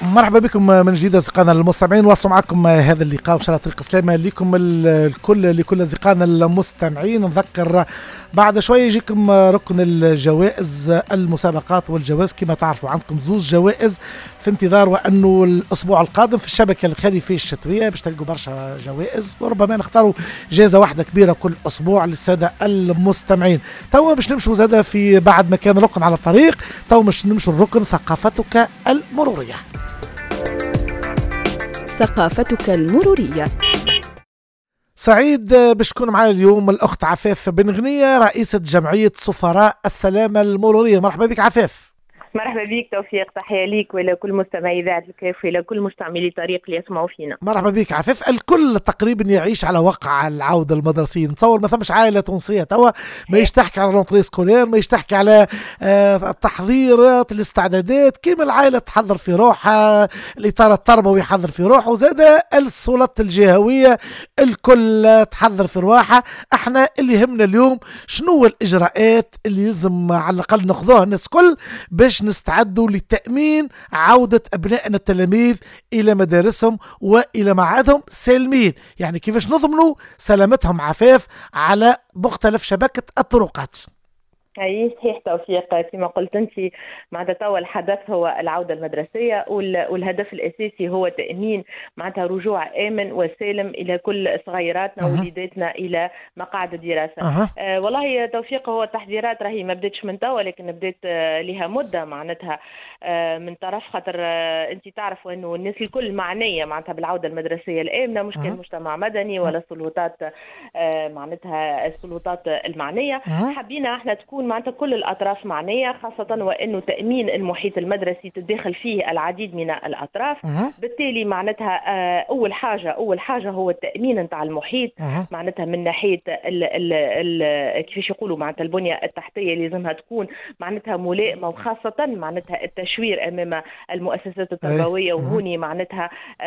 مرحبا بكم من جديد أصدقائنا المستمعين. واصلوا معكم هذا اللقاء وإن شاء الله طريق السلامة لكم لكل أصدقائنا المستمعين. نذكر بعد شوية يجيكم ركن الجوائز المسابقات والجوائز. كما تعرفوا عندكم زوز جوائز في انتظار، وأنه الأسبوع القادم في الشبكة الخريفية الشتوية باش تلقوا برشا جوائز، وربما نختاروا جائزة واحدة كبيرة كل أسبوع للسادة المستمعين. توا باش نمشوا زادة في بعد ما كان ركن على الطريق، توا باش نمشوا الركن ثقافتك المرورية. ثقافتك المرورية. سعيد باش تكون معنا اليوم الأخت عفاف بن غنية، رئيسة جمعية سفراء السلامة المرورية. مرحبا بك عفاف. مرحبا بك توفيق، تحية ليك وإلى كل مستمعي إذاعة الكاف وإلى كل مستعملي طريق اللي يسمعوا فينا. مرحبا بك عفاف. الكل تقريبا يعيش على وقع العودة المدرسية. نتصور ما ثمش عائلة تونسية توا ما يشتحكي على رونتري سكولير، ما يشتحكي على التحضيرات الاستعدادات، كيما العائلة تحضر في روحها، الإطار التربوي يحضر في روحه، وزاد السلطات الجهوية الكل تحضر في روحها. احنا اللي يهمنا اليوم شنو الإجراءات اللي يلزم على الأقل ناخذوها الناس كل باش نستعدوا لتأمين عودة أبنائنا التلاميذ إلى مدارسهم وإلى معادهم سالمين. يعني كيفاش نضمنوا سلامتهم عفاف على مختلف شبكة الطرقات. اي صحيح توفيق، كما قلت انت معناتها توا الحدث هو العوده المدرسيه، والهدف الاساسي هو تامين معناتها رجوع امن وسالم الى كل صغيراتنا ووليداتنا الى مقاعد الدراسه. والله يا توفيق، هو التحذيرات راهي ما بداتش من توا، لكن بدات لها مده معناتها من طرف خاطر انت تعرف انه الناس الكل معنيه معناتها بالعوده المدرسيه الامنه، مش كان مجتمع مدني ولا السلطات معناتها السلطات المعنيه. حبينا احنا تكون معناتها كل الأطراف معنية، خاصة وأنه تأمين المحيط المدرسي تدخل فيه العديد من الأطراف. بالتالي معناتها أول حاجة هو التأمين نتاع المحيط، معناتها من ناحية كيفاش يقولوا معناتها البنية التحتية لازمها تكون معناتها ملائمة، وخاصة معناتها التشوير أمام المؤسسات التربوية. وهوني معناتها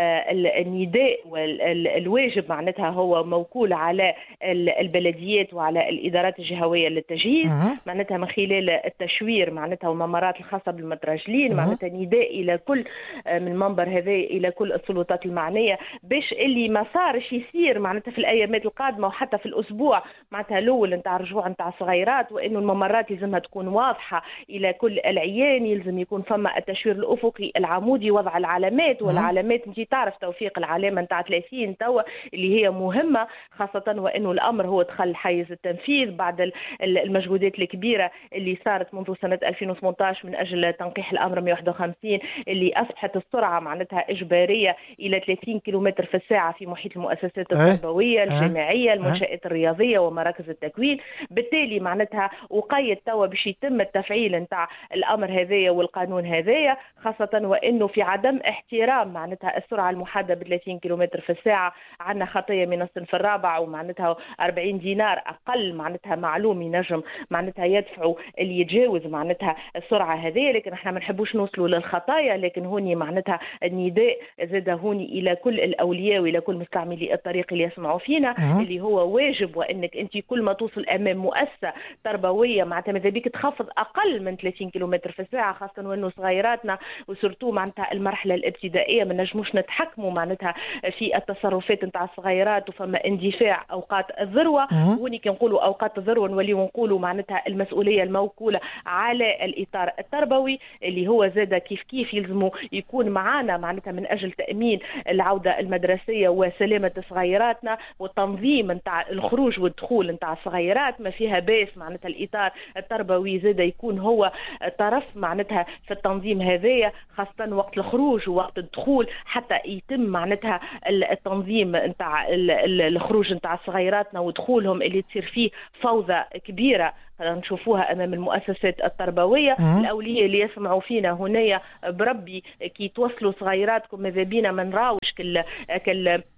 النداء والواجب معناتها هو موكول على البلديات وعلى الإدارات الجهوية للتجهيز، معناتها من خلال التشوير معناتها والممرات الخاصة بالمتراجلين، معناتها نداء إلى كل من منبر هذا إلى كل السلطات المعنية باش اللي ما صارش يصير معناتها في الأيامات القادمة وحتى في الأسبوع معناتها الأول نتاع الرجوع نتاع الصغيرات، وإنه الممرات لازمها تكون واضحة إلى كل العيان، يلزم يكون فما التشوير الأفقي العمودي، وضع العلامات. والعلامات انت تعرف توفيق العلامة نتاع 30 توا اللي هي مهمة، خاصة وإنه الأمر هو دخل حيز التنفيذ بعد المجهودات الكبيرة اللي صارت منذ سنة 2018 من أجل تنقيح الأمر 151 اللي أصبحت السرعة معناتها إجبارية إلى 30 كيلومتر في الساعة في محيط المؤسسات التربوية الجامعية المنشآت الرياضية ومراكز التكوين. بالتالي معناتها وقيد توا باش يتم التفعيل نتاع الأمر هذايا والقانون هذايا، خاصة وإنه في عدم احترام معناتها السرعة المحددة ب 30 كيلومتر في الساعة عندنا خطية من الصنف الرابع، ومعناتها 40 دينار أقل معناتها معلوم ينجم معناتها يدفعوا اللي يتجاوز معناتها السرعة هذه. لكن احنا ما نحبوش نوصلوا للخطايا، لكن هوني معناتها النداء زاد هوني إلى كل الأولياء وإلى كل مستعملي الطريق اللي يسمعوا فينا اللي هو واجب، وإنك أنت كل ما توصل أمام مؤسسة تربوية معناتها ماذا بيك تخفض أقل من 30 كيلومتر في الساعة، خاصة وإنه صغيراتنا وسرتو معناتها المرحلة الابتدائية ما نجموش نتحكموا معناتها في التصرفات نتاع الصغيرات، وفما اندفاع أوقات الذروة. هوني كنقولوا أوقات الذروة نوليو نقولوا معناتها المسؤولية الموكولة على الإطار التربوي اللي هو زاد كيف يلزموا يكون معنا معناتها من أجل تأمين العودة المدرسية وسلامة صغيراتنا والتنظيم نتاع الخروج والدخول نتاع الصغيرات. ما فيها باس معناتها الإطار التربوي زاد يكون هو طرف معناتها في التنظيم هذايا، خاصة وقت الخروج ووقت الدخول، حتى يتم معناتها التنظيم نتاع الخروج نتاع صغيراتنا ودخولهم اللي تصير فيه فوضى كبيرة نشوفوها أمام المؤسسات التربوية. الأولياء اللي يسمعوا فينا هنا بربي كي توصلوا صغيراتكم ماذا بينا ما نراوش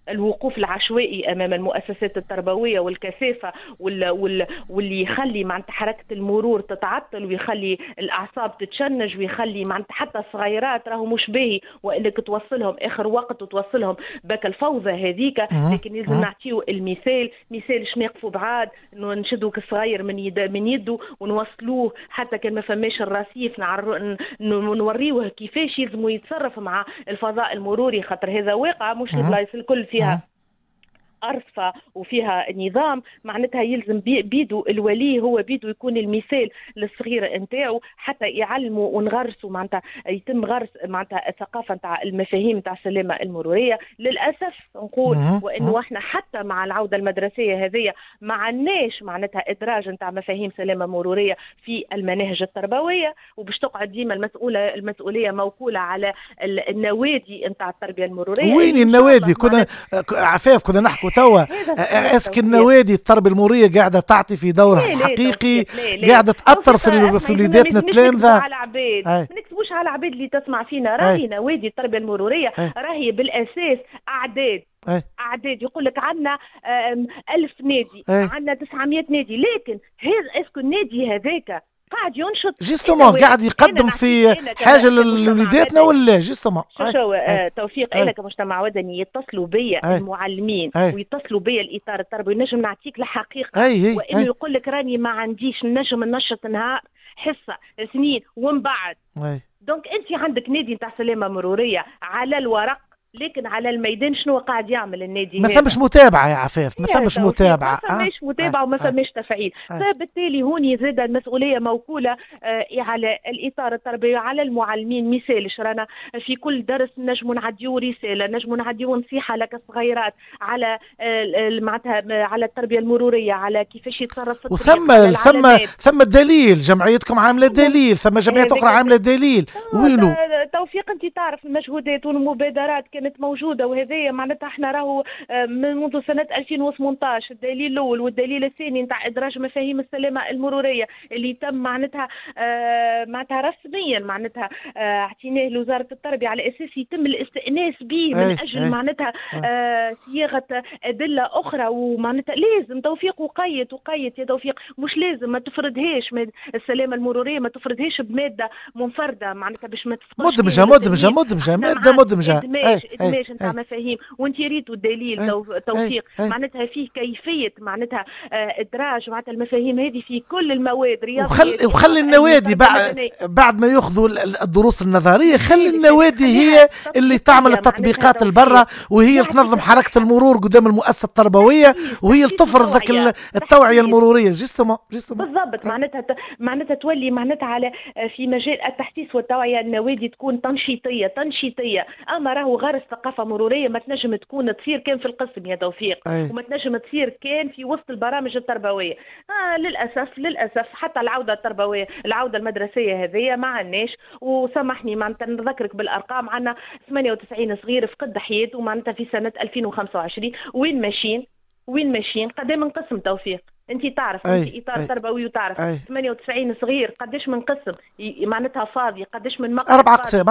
الوقوف العشوائي امام المؤسسات التربويه والكثافه واللي يخلي معناتها حركه المرور تتعطل ويخلي الاعصاب تتشنج ويخلي معناتها حتى الصغيرات راهو مش باهي وانك توصلهم اخر وقت وتوصلهم بك الفوضى هذيك. لكن لازم نعطيو المثال، مثال باش نقفوا بعاد انه نشدوا الصغير من يده ونوصلوه حتى كان ما فماش الرصيف نوريوه كيفاش يلزموا يتصرف مع الفضاء المروري، خاطر هذا واقع مش البلايص الكل فيها أرصفة وفيها نظام. معناتها يلزم بيدو الولي هو بيدو يكون المثال للصغير نتاعو حتى يعلموا ونغرسوا معناتها يتم غرس معناتها الثقافة نتاع المفاهيم نتاع السلامة المرورية. للأسف نقول وإنه احنا حتى مع العودة المدرسية هذه ما عندناش معناتها إدراج نتاع مفاهيم سلامة مرورية في المناهج التربوية، وباش تقعد ديما المسؤولية موكولة على النوادي نتاع التربية المرورية. وين النوادي؟ كنا عفاف كنا نحكوا توا اسك النوادي التربيه المروريه قاعده تعطي في دورها الحقيقي، قاعده تاثر في وليداتنا التلامذه. ما نكتبوش على العباد اللي تسمع فينا، راهي نوادي التربيه المروريه راهي بالاساس اعداد يقول لك عندنا 1000 نادي، عندنا 900 نادي، لكن هذا اسكو النادي هذاك قاعد ينشط جيستومون قاعد يقدم في حاجه لوليداتنا ولا جيستومون؟ شو توفيق انا كمجتمع وطني يتصلوا بيا المعلمين ويتصلوا بيا الاطار التربوي، نجم نعطيك الحقيقه وانه يقول لك راني ما عنديش نجم ننشط نهار حصه سنين ومن بعد. دونك انت عندك نادي نتاع سلامه مروريه على الورق، لكن على الميدان شنو قاعد يعمل النادي؟ ما فماش متابعه يا عفاف، ما فماش متابعه، ما فماش متابعه وما فماش تفعيل. فبالتالي هوني زاد المسؤوليه موكوله على الاطار التربوي على المعلمين. مثال رانا في كل درس نجموا نعديو رساله، نجموا نعديو نصيحه لك الصغيرات على معناتها على التربيه المروريه، على كيفاش يتصرف. ثم دليل، جمعيتكم عامله دليل، ثم جمعيات اخرى عامله دليل. وينو توفيق انت تعرف المجهودات والمبادرات كانت موجوده، وهذه معناتها احنا راهو منذ سنه 2018 الدليل الاول والدليل الثاني نتاع ادراج مفاهيم السلامه المروريه اللي تم معناتها رسميا معناتها اعطيناه لوزاره التربيه على اساس يتم الاستئناس به من اجل معناتها صياغه ادله اخرى. ومعناتها لازم توفيق وقيت يا توفيق، مش لازم ما تفرضهاش السلامه المروريه ما تفرضهاش بماده منفرده معناتها باش ما تفقدش مدمجه ادماج نتاع مفاهيم. وانت ريتوا الدليل توفيق معناتها فيه كيفيه معناتها ادراج معناتها المفاهيم هذه في كل المواد رياضيه. وخلي النوادي بعد ما ياخذوا الدروس النظريه، خلي النوادي هي اللي تعمل التطبيقات البرة، وهي اللي تنظم حركه المرور قدام المؤسسه التربويه، وهي اللي تفرض ذاك التوعيه المروريه. بالضبط. معناتها تولي معناتها على في مجال التحديث والتوعيه النوادي تكون تنشيطيه. اما راهو غرس ثقافه مروريه ما تنجم تكون تصير كان في القسم يا توفيق، وما تنجم تصير كان في وسط البرامج التربويه. للاسف حتى العوده التربويه العوده المدرسيه هذه ما عندناش. وسامحني معناتها نذكرك بالارقام، عندنا 98 صغير فقد حياته معناتها في سنه 2025. وين ماشيين قد من قسم توفيق؟ انت تعرف انت اطار تربوي وتعرف 98 صغير قداش من قسم معناتها فاضي، قداش من مقعد.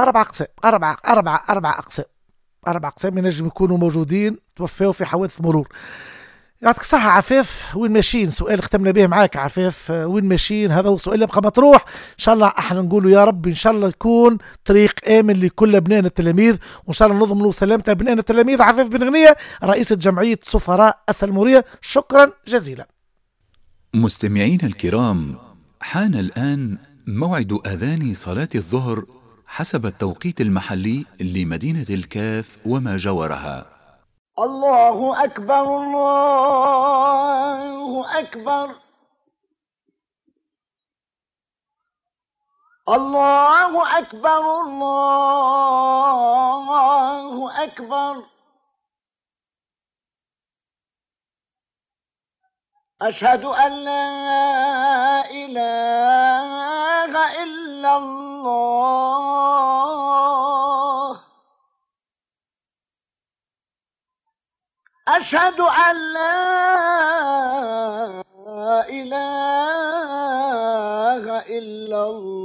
4 أقسام ينجم يكونوا موجودين توفوا في حوادث مرور. يعطيك الصحة عفاف. وين ماشيين؟ سؤال ختمنا به معاك عفاف، وين ماشيين؟ هذا هو سؤال يبقى مطروح. ان شاء الله احنا نقولوا يا رب ان شاء الله يكون طريق امن لكل ابنائنا التلاميذ، وان شاء الله نضمنوا سلامة ابنائنا التلاميذ. عفاف بن غنية رئيسة جمعية سفراء السلمورية، شكرا جزيلا. مستمعين الكرام، حان الآن موعد أذان صلاة الظهر حسب التوقيت المحلي لمدينة الكاف وما جاورها. الله أكبر الله أكبر الله أكبر الله أكبر. أشهد أن لا إله إلا الله. أشهد أن لا إله إلا الله.